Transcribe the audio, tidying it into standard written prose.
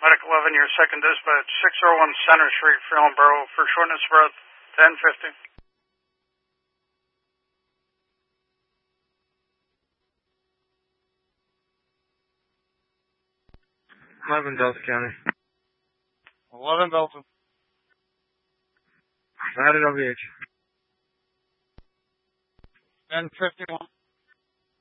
Medic 11, your second dispatch, 601 Center Street, Freeland-Borough, for shortness of breath, 1050. 11 Delta County. 11 Delta. United OVH. 1051.